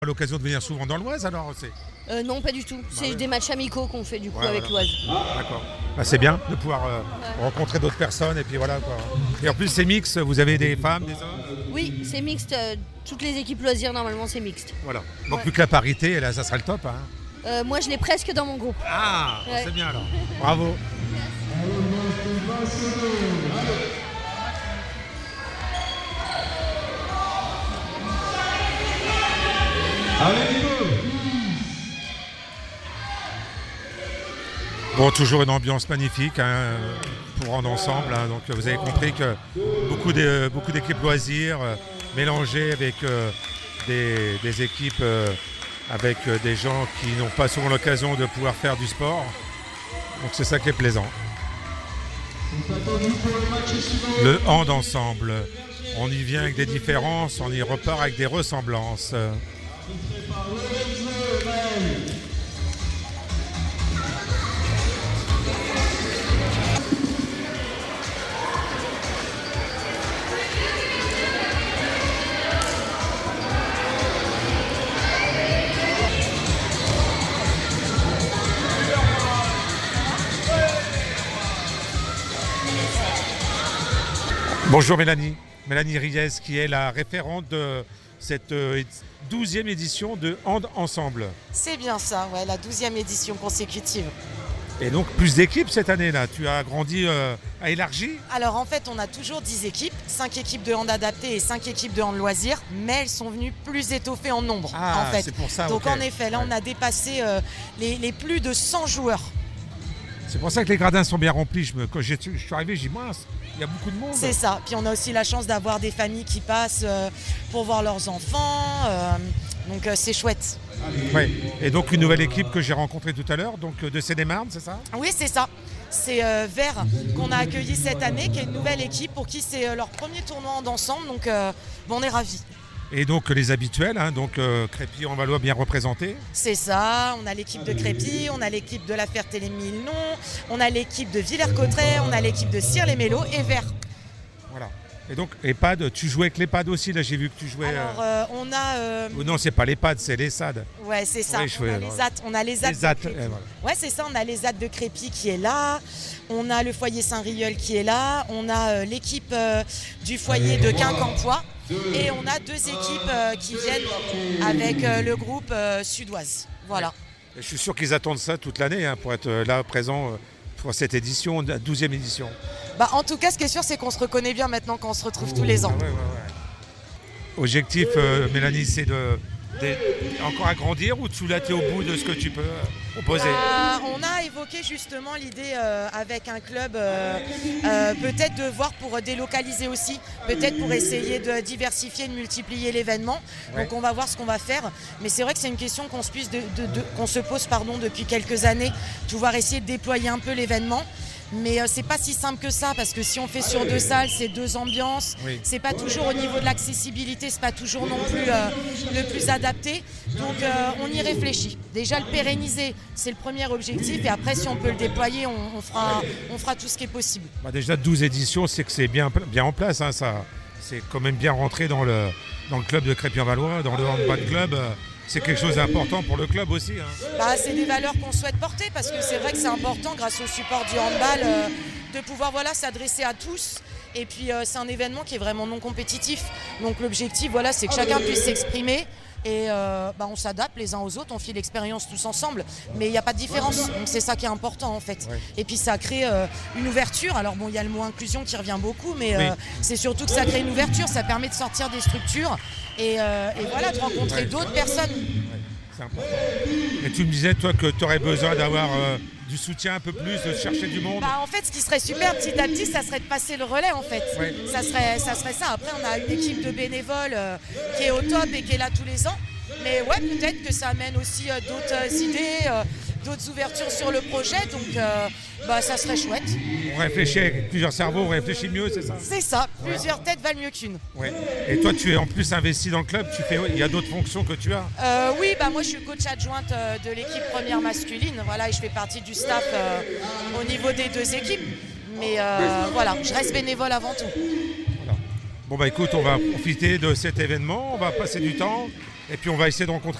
À l'occasion de venir souvent dans l'Oise alors Non, pas du tout. C'est des matchs amicaux qu'on fait du coup avec voilà. l'Oise. D'accord. C'est bien de pouvoir rencontrer d'autres personnes et puis voilà quoi. Et en plus c'est mixte, vous avez des femmes, des hommes. Oui, c'est mixte. Toutes les équipes loisirs normalement c'est mixte. Voilà. Donc plus que la parité, et là ça sera le top. Moi je l'ai presque dans mon groupe. Ah, c'est bien alors. Bravo. Bon, toujours une ambiance magnifique pour rendre ensemble. Donc vous avez compris que beaucoup d'équipes loisirs mélangées avec des équipes avec des gens qui n'ont pas souvent l'occasion de pouvoir faire du sport. Donc c'est ça qui est plaisant. Le hand ensemble. On y vient avec des différences, on y repart avec des ressemblances. Bonjour Mélanie Riez qui est la référente de cette 12e édition de Hand Ensemble. C'est bien ça, ouais, la 12e édition consécutive. Et donc plus d'équipes cette année-là, tu as agrandi, a élargi. Alors en fait on a toujours 10 équipes, 5 équipes de hand adapté et 5 équipes de hand loisirs, mais elles sont venues plus étoffées en nombre en fait. C'est pour ça, donc okay. En effet là on a dépassé les plus de 100 joueurs. C'est pour ça que les gradins sont bien remplis. Quand je suis arrivé, j'ai dit mince, il y a beaucoup de monde. C'est ça, puis on a aussi la chance d'avoir des familles qui passent pour voir leurs enfants, donc c'est chouette. Ouais. Et donc une nouvelle équipe que j'ai rencontrée tout à l'heure, donc de Seine-et-Marne, c'est ça ? Oui, c'est ça. C'est Vert qu'on a accueilli cette année, qui est une nouvelle équipe pour qui c'est leur premier tournoi d'ensemble, donc on est ravis. Et donc les habituels, donc Crépy-en-Valois bien représentés. C'est ça, on a l'équipe de Crépy, on a l'équipe de la Ferté-les-Milnon, on a l'équipe de Villers-Cotterêts, on a l'équipe de Cire-les-Mélos et Vert. Voilà. Et donc EHPAD, tu jouais avec l'EHPAD aussi, là j'ai vu que tu jouais... Alors on a... Non, c'est pas l'EHPAD, c'est les SAD. Ouais, c'est ça, oui, on a les ZAD de Crépy. Voilà. Ouais, c'est ça, on a les ZAD de Crépy qui est là, on a le foyer Saint-Rieul qui est là, on a l'équipe du foyer de Quincampoix. Et on a 2 équipes qui viennent avec le groupe Sudoise. Voilà. Et je suis sûr qu'ils attendent ça toute l'année pour être là présent pour cette édition, la 12e édition. En tout cas, ce qui est sûr, c'est qu'on se reconnaît bien maintenant quand on se retrouve tous les ans. Ouais. Objectif, Mélanie, c'est encore agrandir ou tu l'as été au bout de ce que tu peux proposer? On a évoqué justement l'idée avec un club peut-être de voir pour délocaliser aussi, peut-être pour essayer de diversifier, de multiplier l'événement. Ouais. Donc on va voir ce qu'on va faire. Mais c'est vrai que c'est une question qu'on se pose depuis quelques années, pouvoir essayer de déployer un peu l'événement. Mais c'est pas si simple que ça parce que si on fait sur 2 salles, c'est 2 ambiances. Oui. C'est pas toujours au niveau de l'accessibilité, c'est pas toujours non plus le plus adapté. Donc on y réfléchit. Déjà le pérenniser, c'est le premier objectif et après si on peut le déployer, on fera tout ce qui est possible. Déjà 12 éditions, c'est que c'est bien en place. Ça, c'est quand même bien rentré dans le club de Crépy-en-Valois, dans le handball club. C'est quelque chose d'important pour le club aussi. C'est des valeurs qu'on souhaite porter parce que c'est vrai que c'est important grâce au support du handball de pouvoir s'adresser à tous. Et puis c'est un événement qui est vraiment non compétitif. Donc l'objectif c'est que chacun puisse s'exprimer. Et on s'adapte les uns aux autres, on fait l'expérience tous ensemble, mais il n'y a pas de différence, donc c'est ça qui est important en fait. Ouais. Et puis ça crée une ouverture, alors il y a le mot inclusion qui revient beaucoup, mais c'est surtout que ça crée une ouverture, ça permet de sortir des structures et de rencontrer d'autres personnes. Ouais. C'est important. Et tu me disais toi que tu aurais besoin d'avoir du soutien un peu plus, de chercher du monde. En fait ce qui serait super petit à petit, ça serait de passer le relais en fait. Ouais. Ça serait ça. Après on a une équipe de bénévoles qui est au top et qui est là tous les ans. Mais peut-être que ça amène aussi d'autres idées, d'autres ouvertures sur le projet. Donc ça serait chouette. On réfléchit avec plusieurs cerveaux, on réfléchit mieux, c'est ça? C'est ça, plusieurs têtes valent mieux qu'une. Ouais. Et toi tu es en plus investi dans le club, il y a d'autres fonctions que tu as? Oui, moi je suis coach adjointe de l'équipe première masculine, et je fais partie du staff au niveau des 2 équipes. Mais je reste bénévole avant tout. Voilà. Bon écoute, on va profiter de cet événement, on va passer du temps. Et puis on va essayer de rencontrer